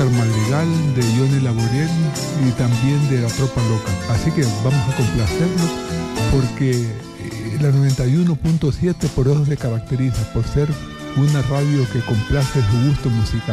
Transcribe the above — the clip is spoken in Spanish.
Oscar Madrigal, de Johnny Laboriel y también de La Tropa Loca. Así que vamos a complacerlos porque la 91.7 por eso se caracteriza, por ser una radio que complace su gusto musical.